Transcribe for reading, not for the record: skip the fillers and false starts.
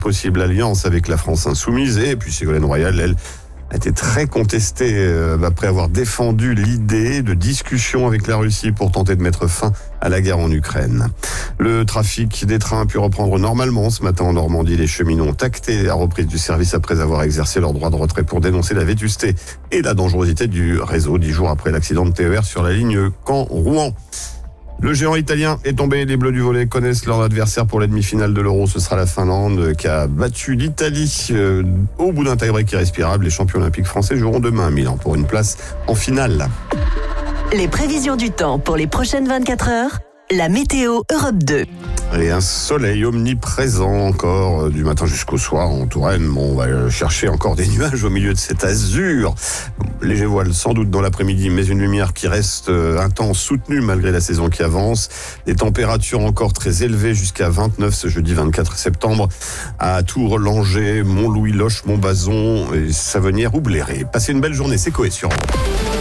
possible alliance avec la France insoumise. Et puis Ségolène Royal, elle, a été très contestée après avoir défendu l'idée de discussion avec la Russie pour tenter de mettre fin à la guerre en Ukraine. Le trafic des trains a pu reprendre normalement ce matin en Normandie. Les cheminots ont acté la reprise du service après avoir exercé leur droit de retrait pour dénoncer la vétusté et la dangerosité du réseau 10 jours après l'accident de TER sur la ligne Caen-Rouen. Le géant italien est tombé. Les Bleus du volley connaissent leur adversaire pour la demi-finale de l'Euro. Ce sera la Finlande qui a battu l'Italie au bout d'un tie-break irrespirable. Les champions olympiques français joueront demain à Milan pour une place en finale. Les prévisions du temps pour les prochaines 24 heures. La météo Europe 2. Et un soleil omniprésent encore du matin jusqu'au soir en Touraine. Bon, on va chercher encore des nuages au milieu de cet azur. Léger voile sans doute dans l'après-midi, mais une lumière qui reste intense, soutenue malgré la saison qui avance. Des températures encore très élevées jusqu'à 29 ce jeudi 24 septembre à Tours, Langeais, Montlouis, Loches, Montbazon, Savenière ou Bléré. Passez une belle journée, c'est Coé sur Europe.